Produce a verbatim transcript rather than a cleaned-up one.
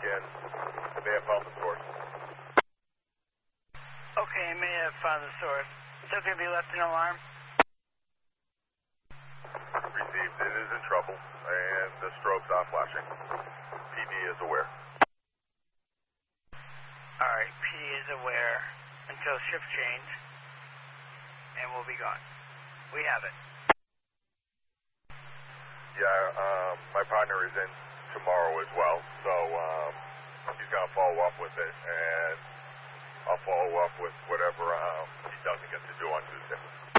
again. I may have found the source. Okay, I may have found the source. Still going to be left an alarm? Received. It is in trouble, and the strobes are flashing. P D is aware. Alright, P D is aware until shift change, and we'll be gone. We have it. Yeah, um, my partner is in tomorrow as well, so um, he's going to follow up with it, and I'll follow up with whatever um, he doesn't get to do on Tuesday.